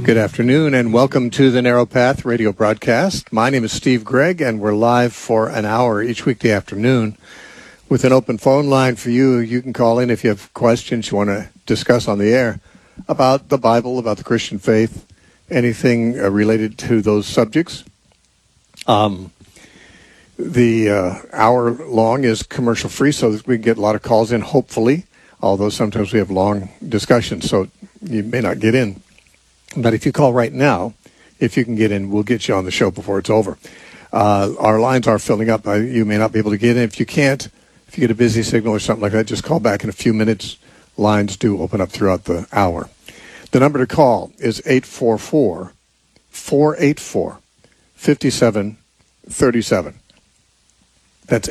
Good afternoon and welcome to the Narrow Path radio broadcast. My name is Steve Gregg and we're live for an hour each weekday afternoon with an open phone line for you. You can call in if you have questions you want to discuss on the air about the Bible, about the Christian faith, anything related to those subjects. The hour long is commercial free so that we can get a lot of calls in, hopefully, although sometimes we have long discussions, so you may not get in. But if you call right now, if you can get in, we'll get you on the show before it's over. Our lines are filling up. You may not be able to get in. If you can't, if you get a busy signal or something like that, just call back in a few minutes. Lines do open up throughout the hour. The number to call is 844-484-5737. That's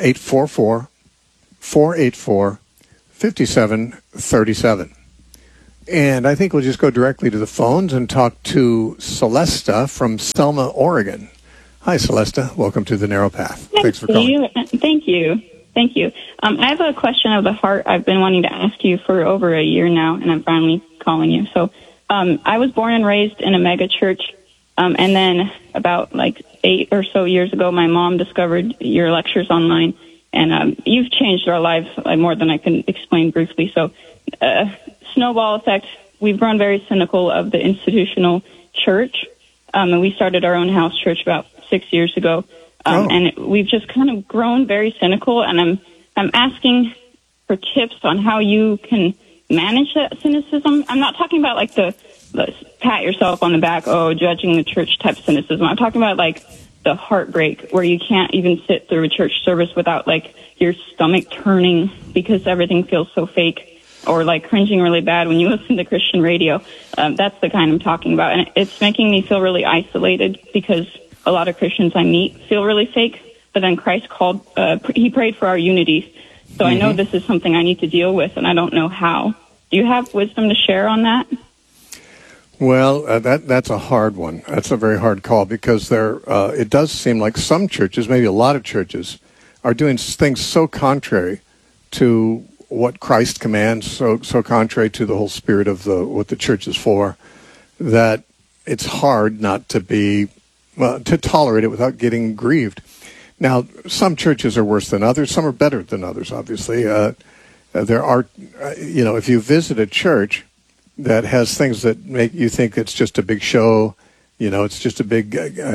844-484-5737. And I think we'll just go directly to the phones and talk to Celesta from Selma, Oregon. Hi, Celesta. Welcome to the Narrow Path. Thanks for calling. Thank you. I have a question of the heart I've been wanting to ask you for over a year now, and I'm finally calling you. So I was born and raised in a mega church, and then about 8 or so years ago, my mom discovered your lectures online, and you've changed our lives more than I can explain briefly. So snowball effect, we've grown very cynical of the institutional church, and we started our own house church about 6 years ago, and we've just kind of grown very cynical, and I'm asking for tips on how you can manage that cynicism. I'm not talking about the pat yourself on the back, judging the church type cynicism. I'm talking about the heartbreak where you can't even sit through a church service without your stomach turning because everything feels so fake, or cringing really bad when you listen to Christian radio. That's the kind I'm talking about. And it's making me feel really isolated because a lot of Christians I meet feel really fake. But then Christ called, he prayed for our unity. So I know this is something I need to deal with, and I don't know how. Do you have wisdom to share on that? Well, that's a hard one. That's a very hard call because it does seem like some churches, maybe a lot of churches, are doing things so contrary to what Christ commands, so contrary to the whole spirit of what the church is for, that it's hard not to to tolerate it without getting grieved. Now, some churches are worse than others. Some are better than others, obviously. There are, if you visit a church that has things that make you think it's just a big show, it's just a big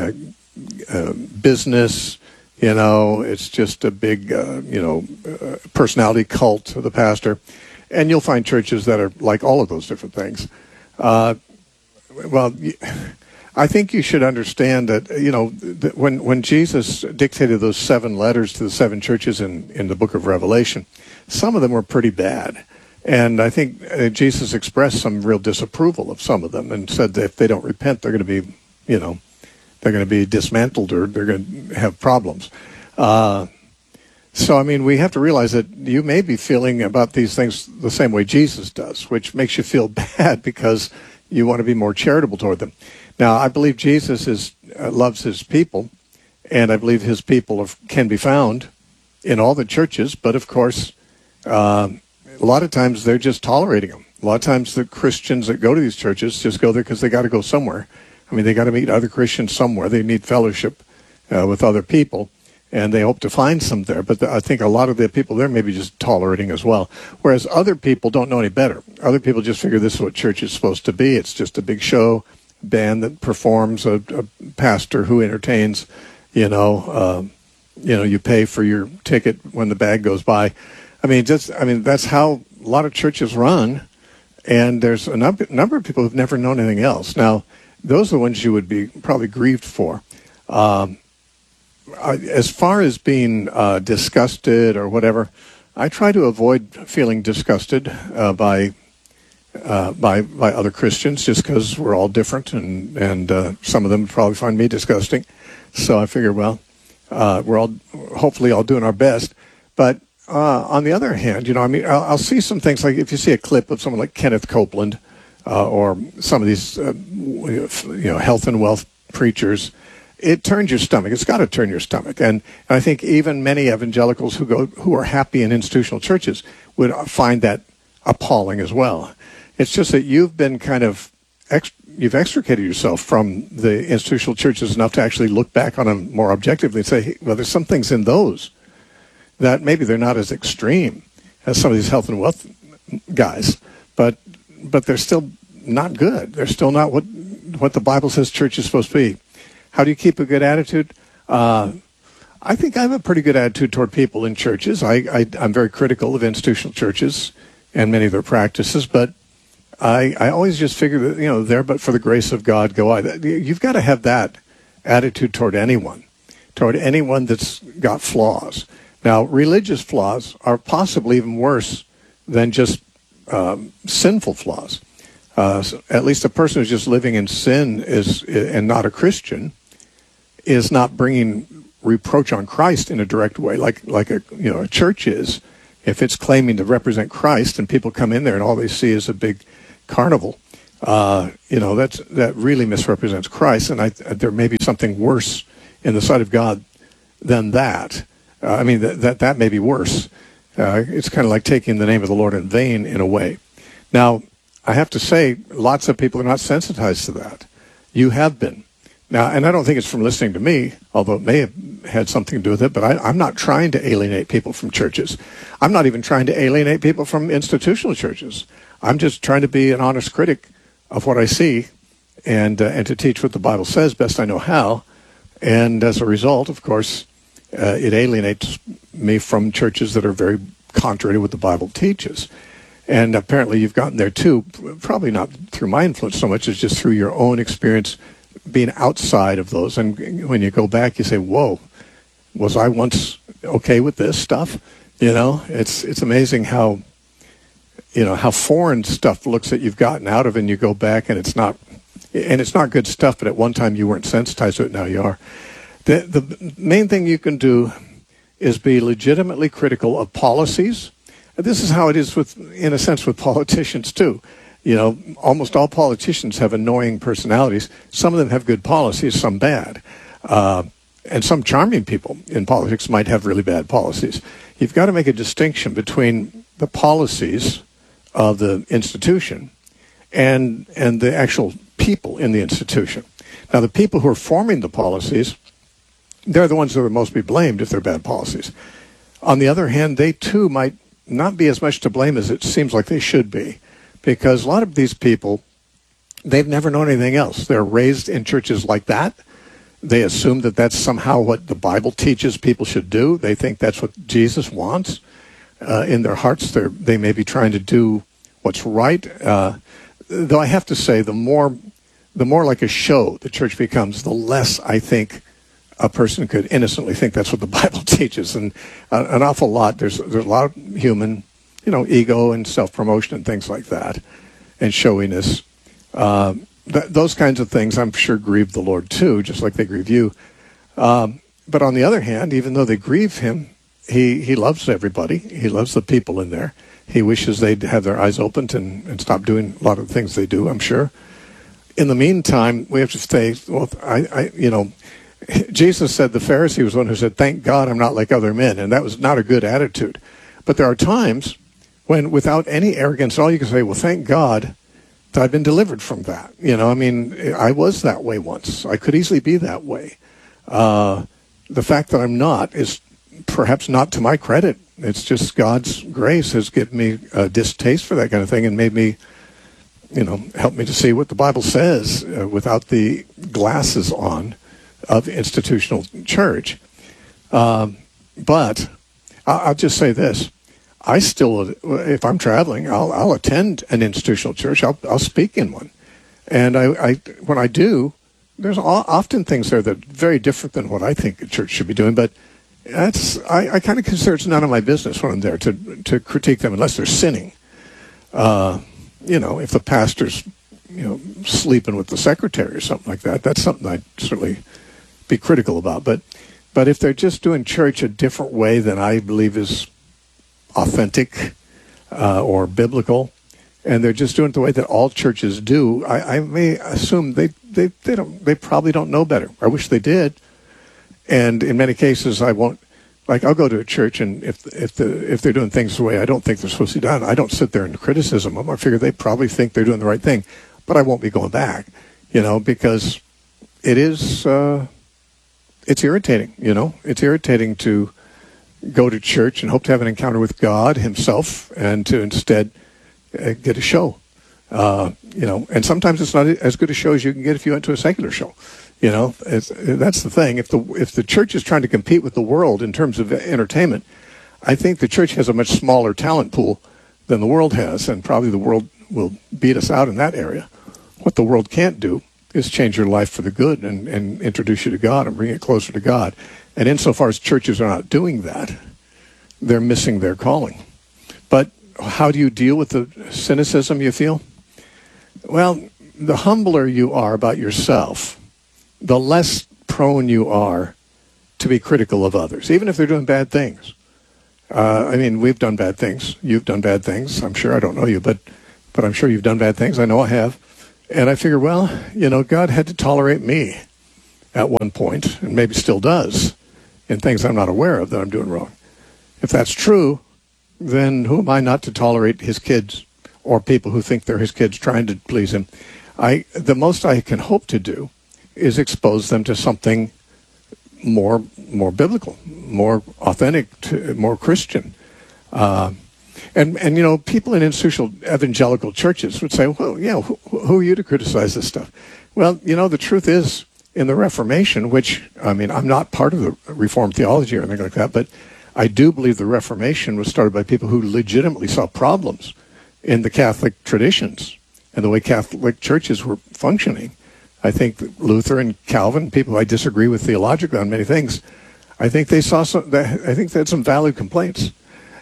business, it's just a big, personality cult of the pastor. And you'll find churches that are like all of those different things. I think you should understand that, when Jesus dictated those 7 letters to the 7 churches in the book of Revelation, some of them were pretty bad. And I think Jesus expressed some real disapproval of some of them and said that if they don't repent, they're going to be, they're going to be dismantled or they're going to have problems. So, we have to realize that you may be feeling about these things the same way Jesus does, which makes you feel bad because you want to be more charitable toward them. Now, I believe Jesus loves his people, and I believe his people can be found in all the churches, but of course, a lot of times they're just tolerating them. A lot of times the Christians that go to these churches just go there because they got to go somewhere. They got to meet other Christians somewhere. They need fellowship with other people, and they hope to find some there. But I think a lot of the people there may be just tolerating as well, whereas other people don't know any better. Other people just figure this is what church is supposed to be. It's just a big show, band that performs, a pastor who entertains, you pay for your ticket when the bag goes by. That's how a lot of churches run, and there's a number of people who've never known anything else. Now, those are the ones you would be probably grieved for. As far as being disgusted or whatever, I try to avoid feeling disgusted by other Christians just because we're all different, and some of them probably find me disgusting. So I figure, we're all hopefully all doing our best. But on the other hand, I'll see some things like if you see a clip of someone like Kenneth Copeland or some of these health and wealth preachers, it turns your stomach. It's got to turn your stomach. And I think even many evangelicals who are happy in institutional churches would find that appalling as well. It's just that you've been kind of you've extricated yourself from the institutional churches enough to actually look back on them more objectively and say, hey, well, there's some things in those that maybe they're not as extreme as some of these health and wealth guys, but they're still not good. They're still not what the Bible says church is supposed to be. How do you keep a good attitude? I think I have a pretty good attitude toward people in churches. I'm very critical of institutional churches and many of their practices, but I always just figure that, there but for the grace of God go I. You've got to have that attitude toward anyone that's got flaws. Now, religious flaws are possibly even worse than just sinful flaws. So at least a person who's just living in sin and not a Christian is not bringing reproach on Christ in a direct way, like a church is. If it's claiming to represent Christ and people come in there and all they see is a big carnival, that really misrepresents Christ, and there may be something worse in the sight of God than that. That may be worse. It's kind of like taking the name of the Lord in vain in a way. Now, I have to say, lots of people are not sensitized to that. You have been. Now, and I don't think it's from listening to me, although it may have had something to do with it, but I'm not trying to alienate people from churches. I'm not even trying to alienate people from institutional churches. I'm just trying to be an honest critic of what I see and to teach what the Bible says best I know how. And as a result, of course, it alienates me from churches that are very contrary to what the Bible teaches. And apparently you've gotten there too, probably not through my influence so much as just through your own experience being outside of those. And when you go back, you say, whoa, was I once okay with this stuff? It's amazing how foreign stuff looks that you've gotten out of, and you go back and it's not good stuff, but at one time you weren't sensitized to it, now you are. The main thing you can do is be legitimately critical of policies. This is how it is in a sense with politicians too. Almost all politicians have annoying personalities. Some of them have good policies, some bad. And some charming people in politics might have really bad policies. You've got to make a distinction between the policies of the institution and the actual people in the institution. Now, the people who are forming the policies, they're the ones that are most be blamed if they're bad policies. On the other hand, they too might not be as much to blame as it seems like they should be, because a lot of these people, they've never known anything else. They're raised in churches like that. They assume that that's somehow what the Bible teaches people should do. They think that's what Jesus wants. In their hearts, they may be trying to do what's right. Though I have to say, the more like a show the church becomes, the less I think a person could innocently think that's what the Bible teaches. And an awful lot, there's a lot of human, ego and self-promotion and things like that, and showiness. Those kinds of things, I'm sure, grieve the Lord too, just like they grieve you. But on the other hand, even though they grieve him, he loves everybody. He loves the people in there. He wishes they'd have their eyes opened and stop doing a lot of the things they do, I'm sure. In the meantime, we have to stay, Jesus said the Pharisee was the one who said, "Thank God I'm not like other men," and that was not a good attitude. But there are times when, without any arrogance at all, you can say, well, thank God that I've been delivered from that. I was that way once. I could easily be that way. The fact that I'm not is perhaps not to my credit. It's just God's grace has given me a distaste for that kind of thing and made me, help me to see what the Bible says without the glasses on of institutional church. But I'll just say this. I still, if I'm traveling, I'll attend an institutional church. I'll speak in one. And I when I do, there's often things there that are very different than what I think a church should be doing. But I kind of consider it's none of my business when I'm there to critique them unless they're sinning. If the pastor's, sleeping with the secretary or something like that, that's something I'd certainly be critical about. But if they're just doing church a different way than I believe is authentic or biblical, and they're just doing it the way that all churches do, I may assume they probably don't know better. I wish they did. And in many cases, I won't. Like, I'll go to a church, and if they're doing things the way I don't think they're supposed to be done, I don't sit there and criticize them. I figure they probably think they're doing the right thing. but I won't be going back, because it is, it's irritating, It's irritating to go to church and hope to have an encounter with God himself and to instead get a show. And sometimes it's not as good a show as you can get if you went to a secular show. That's the thing. If the church is trying to compete with the world in terms of entertainment, I think the church has a much smaller talent pool than the world has, and probably the world will beat us out in that area. What the world can't do is change your life for the good and introduce you to God and bring it closer to God. And insofar as churches are not doing that, they're missing their calling. But how do you deal with the cynicism you feel? Well, the humbler you are about yourself, the less prone you are to be critical of others, even if they're doing bad things. We've done bad things. You've done bad things. I'm sure I don't know you, but I'm sure you've done bad things. I know I have. And I figure, well, God had to tolerate me at one point, and maybe still does, in things I'm not aware of that I'm doing wrong. If that's true, then who am I not to tolerate his kids or people who think they're his kids trying to please him? The most I can hope to do is expose them to something more biblical, more authentic, more Christian. And people in institutional evangelical churches would say, well, yeah, who are you to criticize this stuff? Well, the truth is, in the Reformation, which, I'm not part of the Reformed theology or anything like that, but I do believe the Reformation was started by people who legitimately saw problems in the Catholic traditions and the way Catholic churches were functioning. I think Luther and Calvin, people I disagree with theologically on many things, I think they had some valid complaints.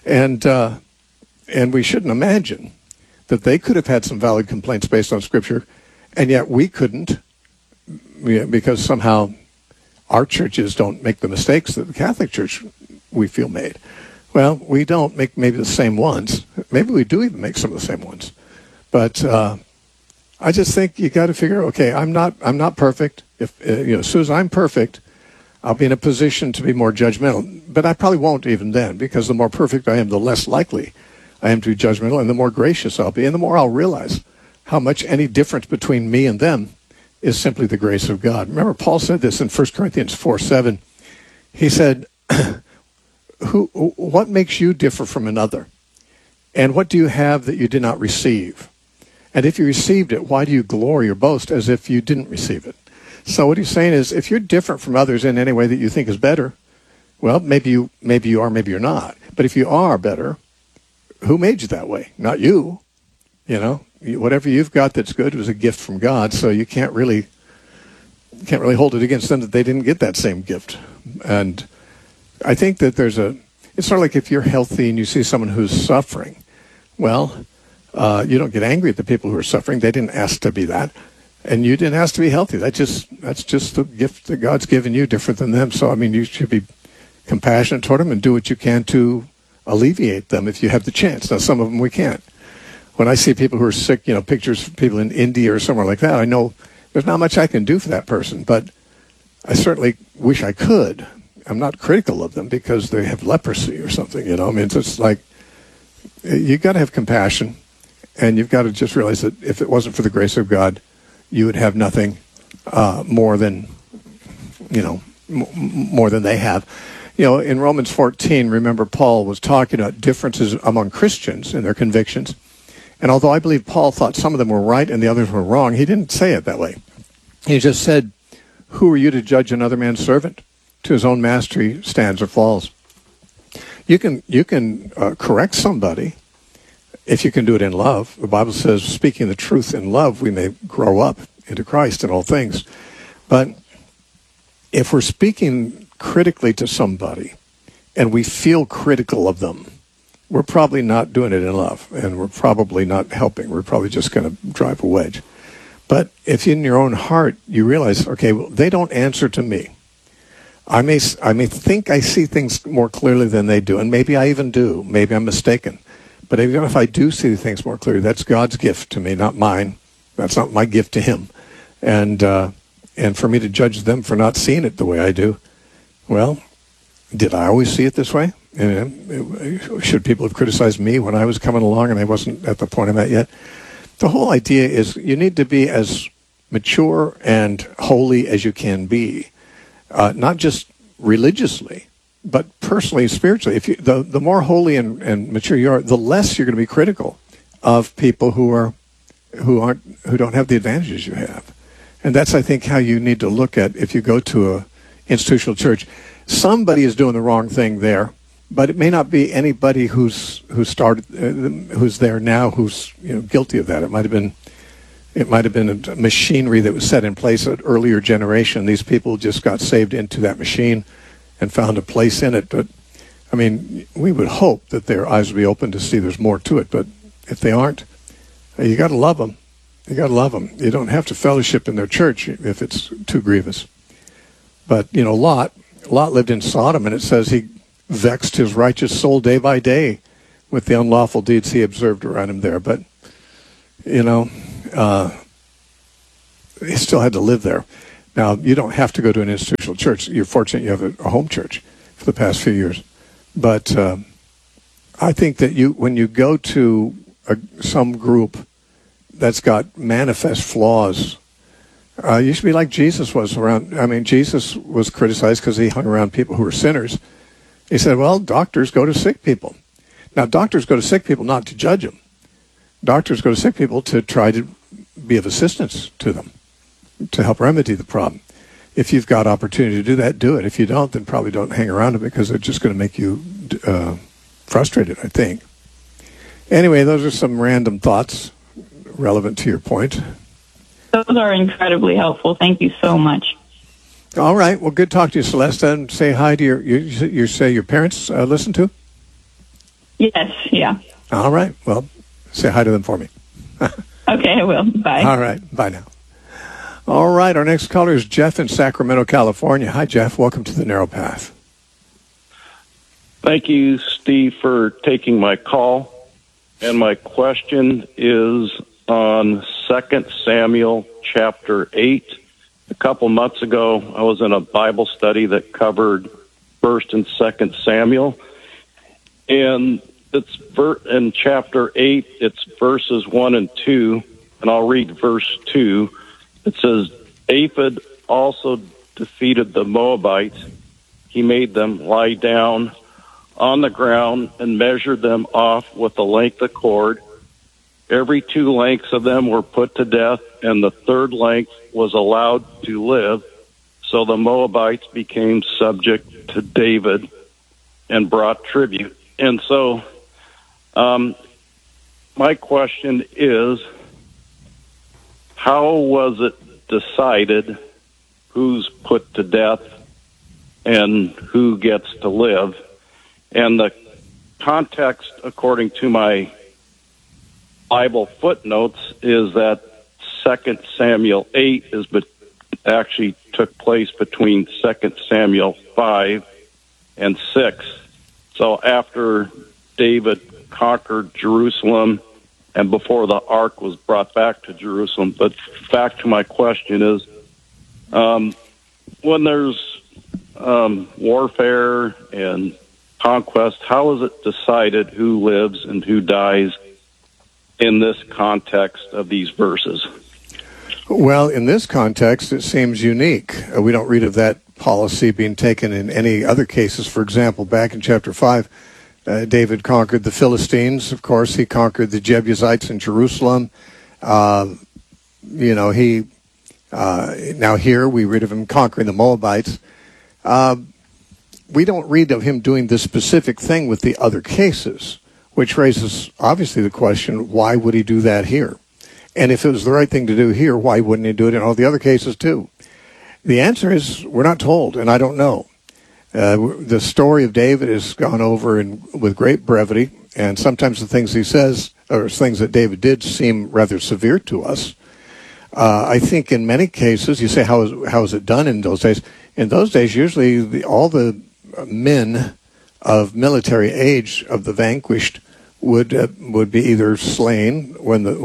And we shouldn't imagine that they could have had some valid complaints based on Scripture, and yet we couldn't, because somehow our churches don't make the mistakes that the Catholic Church, we feel, made. Well, we don't make maybe the same ones. Maybe we do even make some of the same ones. But I just think you got to figure, okay, I'm not perfect. If as soon as I'm perfect, I'll be in a position to be more judgmental. But I probably won't even then, because the more perfect I am, the less likely I am to be judgmental, and the more gracious I'll be, and the more I'll realize how much any difference between me and them is simply the grace of God. Remember, Paul said this in 1 Corinthians 4:7. He said, what makes you differ from another? And what do you have that you did not receive? And if you received it, why do you glory or boast as if you didn't receive it? So what he's saying is, if you're different from others in any way that you think is better, well, maybe you are, maybe you're not. But if you are better, who made you that way? Not you. Whatever you've got that's good was a gift from God, so you can't really hold it against them that they didn't get that same gift. And I think that it's sort of like if you're healthy and you see someone who's suffering, well, you don't get angry at the people who are suffering. They didn't ask to be that. And you didn't ask to be healthy. That's just the gift that God's given you, different than them. So, you should be compassionate toward them and do what you can to alleviate them if you have the chance. Now, some of them we can't. When I see people who are sick, pictures of people in India or somewhere like that, I know there's not much I can do for that person, but I certainly wish I could. I'm not critical of them because they have leprosy or something, It's just like, you've got to have compassion, and you've got to just realize that if it wasn't for the grace of God, you would have nothing more than they have. In Romans 14, remember, Paul was talking about differences among Christians in their convictions. And although I believe Paul thought some of them were right and the others were wrong, he didn't say it that way. He just said, who are you to judge another man's servant? To his own master he stands or falls. You can correct somebody if you can do it in love. The Bible says, speaking the truth in love, we may grow up into Christ in all things. But if we're speaking critically to somebody and we feel critical of them, we're probably not doing it in love, and we're probably not helping. We're probably just going to drive a wedge. But if in your own heart you realize, okay, well, they don't answer to me. I may think I see things more clearly than they do, and maybe I even do. Maybe I'm mistaken. But even if I do see things more clearly, that's God's gift to me, not mine. That's not my gift to him. And for me to judge them for not seeing it the way I do, well, did I always see it this way? Should people have criticized me when I was coming along and I wasn't at the point I'm at yet? The whole idea is you need to be as mature and holy as you can be, not just religiously, but personally, spiritually. If you, the more holy and mature you are, the less you're going to be critical of people who don't have the advantages you have. And that's, I think, how you need to look at if you go to a institutional church. Somebody is doing the wrong thing there, but it may not be anybody who's there now who's guilty of that. It might have been a machinery that was set in place at an earlier generation. These people just got saved into that machine and found a place in it. But I mean, we would hope that their eyes would be open to see there's more to it. But if they aren't, you got to love them. You got to love them. You don't have to fellowship in their church if it's too grievous. But Lot lived in Sodom, and it says he vexed his righteous soul day by day with the unlawful deeds he observed around him there. But he still had to live there. Now, you don't have to go to an institutional church. You're fortunate you have a home church for the past few years. But I think that when you go to some group that's got manifest flaws, you should be like Jesus was around. I mean, Jesus was criticized because he hung around people who were sinners. He said, well, doctors go to sick people. Now, doctors go to sick people not to judge them. Doctors go to sick people to try to be of assistance to them, to help remedy the problem. If you've got opportunity to do that, do it. If you don't, then probably don't hang around them because they're just going to make you frustrated, I think. Anyway, those are some random thoughts relevant to your point. Those are incredibly helpful. Thank you so much. All right. Well, good talk to you, Celeste. And say hi to you say your parents listen to? Yes, yeah. All right. Well, say hi to them for me. Okay, I will. Bye. All right. Bye now. All right. Our next caller is Jeff in Sacramento, California. Hi, Jeff. Welcome to the Narrow Path. Thank you, Steve, for taking my call. And my question is on 2 Samuel chapter 8. A couple months ago, I was in a Bible study that covered 1st and 2nd Samuel. And it's in chapter 8, it's verses 1 and 2. And I'll read verse 2. It says, David also defeated the Moabites. He made them lie down on the ground and measured them off with a length of cord. Every 2 lengths of them were put to death, and the 3rd length was allowed to live. So the Moabites became subject to David and brought tribute. And so my question is, how was it decided who's put to death and who gets to live? And the context, according to my Bible footnotes, is that 2 Samuel 8 actually took place between 2 Samuel 5 and 6. So after David conquered Jerusalem and before the ark was brought back to Jerusalem. But back to my question is, when there's warfare and conquest, how is it decided who lives and who dies in this context of these verses? Well, in this context, it seems unique. We don't read of that policy being taken in any other cases. For example, back in chapter 5, David conquered the Philistines. Of course, he conquered the Jebusites in Jerusalem. Now here we read of him conquering the Moabites. We don't read of him doing this specific thing with the other cases, which raises, obviously, the question, why would he do that here? And if it was the right thing to do here, why wouldn't he do it in all the other cases, too? The answer is, we're not told, and I don't know. The story of David is gone over with great brevity, and sometimes the things he says, or things that David did, seem rather severe to us. I think in many cases, you say, how is it done in those days? In those days, usually all the men of military age of the vanquished would be either slain when they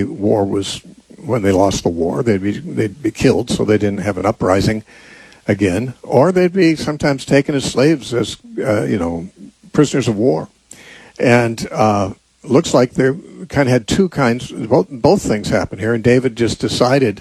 lost the war. They'd be killed, so they didn't have an uprising again, or they'd be sometimes taken as slaves, as prisoners of war. And looks like they kind of had two kinds, both things happen here, and David just decided.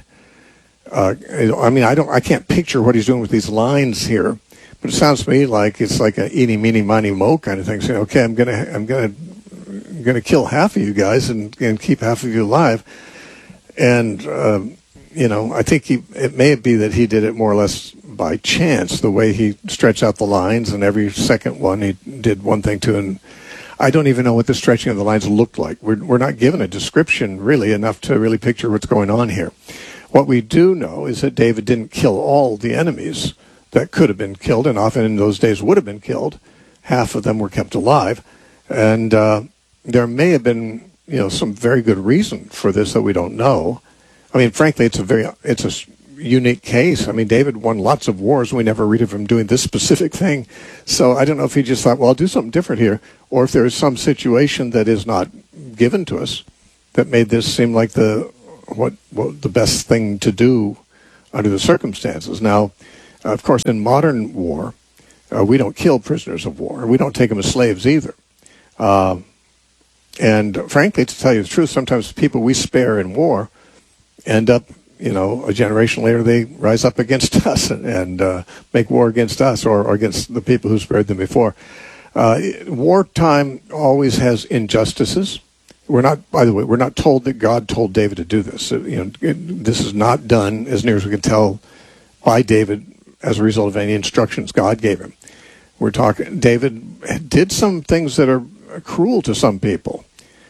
I can't picture what he's doing with these lines here, but it sounds to me like it's like a eeny, meeny, miny, mo kind of thing. Saying, okay, I'm gonna kill half of you guys and keep half of you alive. And I think it may be that he did it more or less by chance, the way he stretched out the lines, and every second one he did one thing to. And I don't even know what the stretching of the lines looked like. We're not given a description really enough to really picture what's going on here. What we do know is that David didn't kill all the enemies that could have been killed, and often in those days would have been killed. Half of them were kept alive, and there may have been, some very good reason for this that we don't know. I mean, frankly, it's a unique case. I mean, David won lots of wars, and we never read of him doing this specific thing. So I don't know if he just thought, well, I'll do something different here, or if there is some situation that is not given to us that made this seem like the best thing to do under the circumstances. Now, of course, in modern war, we don't kill prisoners of war. We don't take them as slaves either. And frankly, to tell you the truth, sometimes people we spare in war end up, a generation later, they rise up against us and make war against us or against the people who spared them before. Wartime always has injustices. We're not told that God told David to do this. This is not done, as near as we can tell, by David as a result of any instructions God gave him. We're talking, David did some things that are cruel to some people.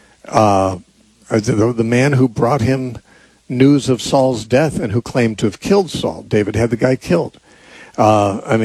The man who brought him news of Saul's death and who claimed to have killed Saul, David had the guy killed. I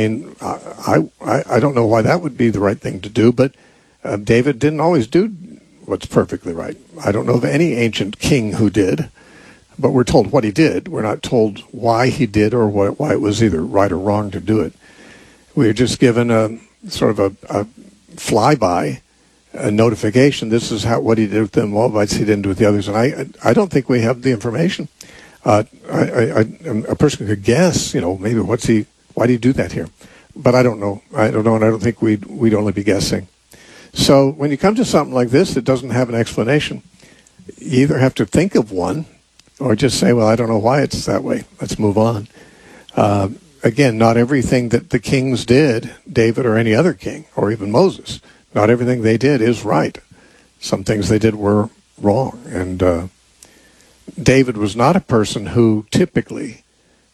don't know why that would be the right thing to do, but David didn't always do what's perfectly right. I don't know of any ancient king who did, but we're told what he did. We're not told why he did or why it was either right or wrong to do it. We're just given a sort of a flyby, a notification. This is what he did with the Moabites, he didn't do with the others. And I don't think we have the information. A person could guess, maybe why do you do that here? But I don't know. And I don't think we'd only be guessing. So when you come to something like this that doesn't have an explanation, you either have to think of one or just say, well, I don't know why it's that way. Let's move on. Again, not everything that the kings did, David or any other king, or even Moses, not everything they did is right. Some things they did were wrong. And David was not a person who typically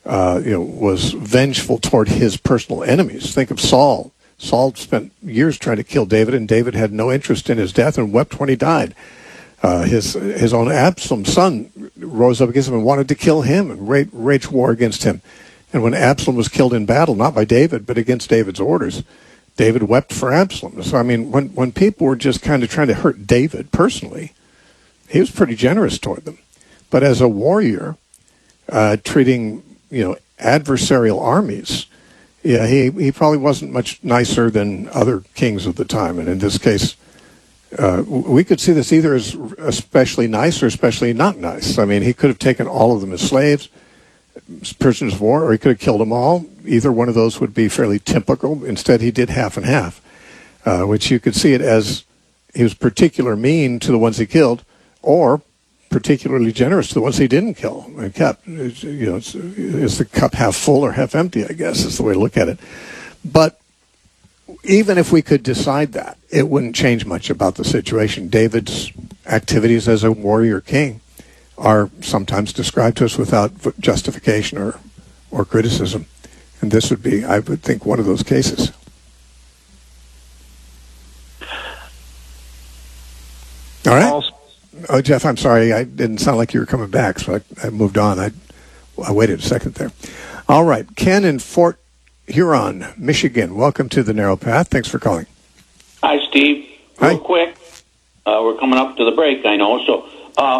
was vengeful toward his personal enemies. Think of Saul. Saul spent years trying to kill David, and David had no interest in his death and wept when he died. His own Absalom's son rose up against him and wanted to kill him and wage war against him. And when Absalom was killed in battle, not by David, but against David's orders, David wept for Absalom. So, I mean, when people were just kind of trying to hurt David personally, he was pretty generous toward them. But as a warrior, treating, adversarial armies, yeah, he probably wasn't much nicer than other kings of the time. And in this case, we could see this either as especially nice or especially not nice. I mean, he could have taken all of them as slaves, prisoners of war, or he could have killed them all. Either one of those would be fairly typical. Instead, he did half and half, which you could see it as he was particularly mean to the ones he killed, or particularly generous to the ones he didn't kill and kept. Is the cup half full or half empty, I guess, is the way to look at it. But even if we could decide that, it wouldn't change much about the situation. David's activities as a warrior king are sometimes described to us without justification or criticism. And this would be, I would think, one of those cases. All right. Oh, Jeff, I'm sorry. I didn't sound like you were coming back, so I moved on. I waited a second there. All right. Ken in Fort Huron, Michigan. Welcome to the Narrow Path. Thanks for calling. Hi, Steve. Real quick. We're coming up to the break, I know. So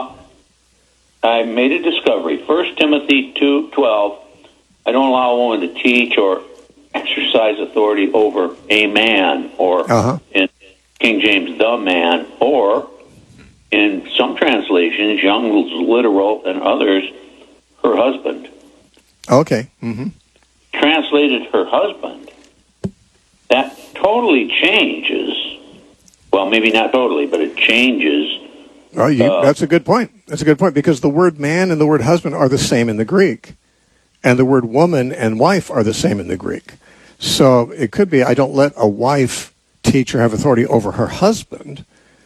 I made a discovery. 1 Timothy 2:12. I don't allow a woman to teach or exercise authority over a man, or in King James, the man, or in some translations, Young's Literal and others, her husband. Okay. Mm-hmm. Translated her husband. That totally changes Well, maybe not totally, but it changes. Oh, that's a good point. That's a good point, because the word man and the word husband are the same in the Greek, and the word woman and wife are the same in the Greek. So it could be, I don't let a wife teach or have authority over her husband.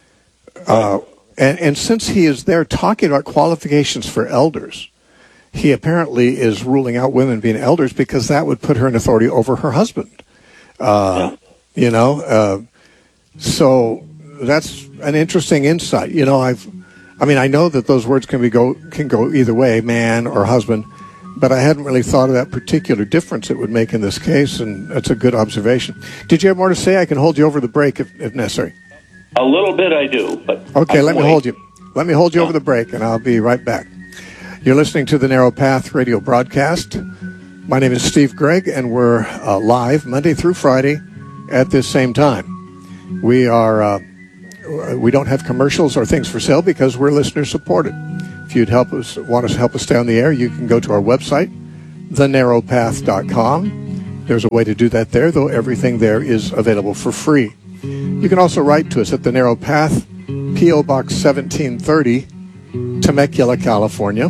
And since he is there talking about qualifications for elders, he apparently is ruling out women being elders because that would put her in authority over her husband. You know, so that's an interesting insight. You know, I know that those words can go either way, man or husband, but I hadn't really thought of that particular difference it would make in this case, and that's a good observation. Did you have more to say? I can hold you over the break if necessary. A little bit I do, but... Okay, let me hold you. Let me hold you over the break, and I'll be right back. You're listening to the Narrow Path radio broadcast. My name is Steve Gregg, and we're live Monday through Friday at this same time. We don't have commercials or things for sale because we're listener supported. If you'd want to help us stay on the air, you can go to our website, thenarrowpath.com. There's a way to do that there, though everything there is available for free. You can also write to us at the Narrow Path, P.O. Box 1730, Temecula, California,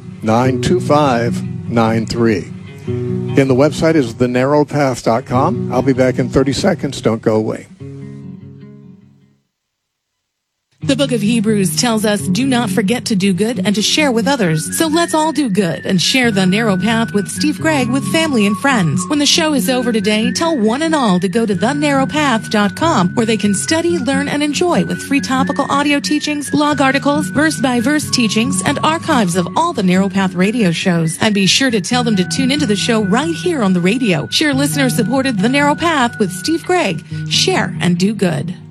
92593. Again, the website is thenarrowpath.com. I'll be back in 30 seconds. Don't go away. The book of Hebrews tells us, do not forget to do good and to share with others. So let's all do good and share the Narrow Path with Steve Gregg with family and friends. When the show is over today, tell one and all to go to thenarrowpath.com, where they can study, learn, and enjoy with free topical audio teachings, blog articles, verse-by-verse teachings, and archives of all the Narrow Path radio shows. And be sure to tell them to tune into the show right here on the radio. Share listener-supported The Narrow Path with Steve Gregg. Share and do good.